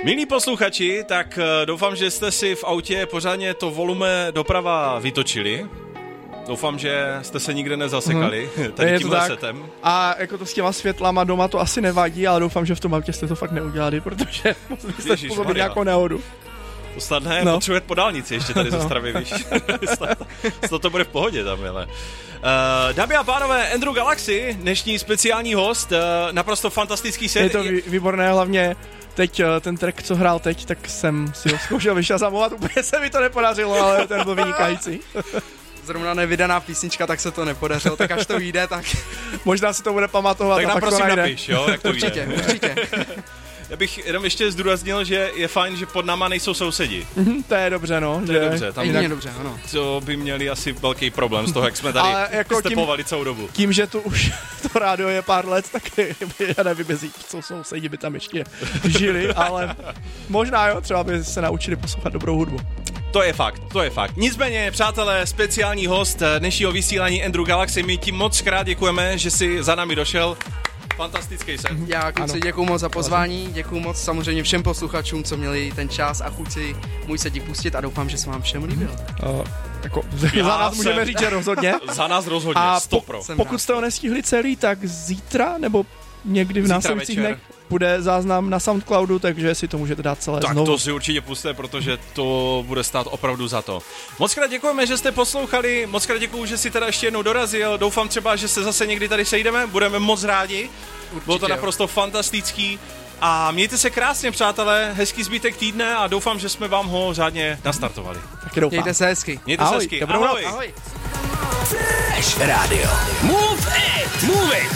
Milí posluchači, tak doufám, že jste si v autě pořádně to volume doprava vytočili. Doufám, že jste se nikde nezasekali tady tímhle setem. A jako to s těma světlama doma to asi nevadí, ale doufám, že v tom autě jste to fakt neudělali, protože jste způsobili nějakou nehodu. To snad ne, potřebujete po dálnici ještě tady z Ostravy, víš. To bude v pohodě tam, ale. Dámy a pánové, Andrew Galaxy, dnešní speciální host, naprosto fantastický set. Je to výborné, hlavně teď ten track, co hrál teď, tak jsem si ho zkoušel vyšazamovat, úplně se mi to nepodařilo, ale ten byl vynikající. Zrovna nevydaná písnička, tak se to nepodařilo, tak až to vyjde, tak... Možná si to bude pamatovat. Tak nám prosím napiš, jo, jak to určitě, vyjde. Určitě. Já bych jenom ještě zdůraznil, že je fajn, že pod náma nejsou sousedi. To je dobře, no. To je dobře, tam jinak dobře, ano. To by měli asi velký problém z toho, jak jsme tady jako stepovali celou dobu. Tím, že tu už to rádio je pár let, tak já nevím, jestli co sousedi by tam ještě žili, ale možná jo, třeba by se naučili poslouchat dobrou hudbu. To je fakt. Nicméně, přátelé, speciální host dnešního vysílání Andrew Galaxy, my ti moc krát děkujeme, že jsi za námi došel. Fantastický set. Já kluci děkuju moc za pozvání, děkuju moc samozřejmě všem posluchačům, co měli ten čas a chuť si můj set pustit a doufám, že se vám všem líbil. Za nás můžeme říct, že rozhodně. Za nás rozhodně, a 100%. Pokud jste ho nestihli celý, tak zítra nebo někdy v následujících dnech bude záznam na Soundcloudu, takže si to můžete dát celé znovu. Tak to si určitě puste, protože to bude stát opravdu za to. Moc krát děkujeme, že jste poslouchali, moc krát děkuju, že jsi teda ještě jednou dorazil, doufám třeba, že se zase někdy tady sejdeme, budeme moc rádi. Určitě. Bylo to naprosto fantastický a mějte se krásně, přátelé, hezký zbytek týdne a doufám, že jsme vám ho řádně nastartovali. Taky doufám. Mějte se hezky. Ahoj. Dobrou noc. Ahoj. Trash Radio. Move it.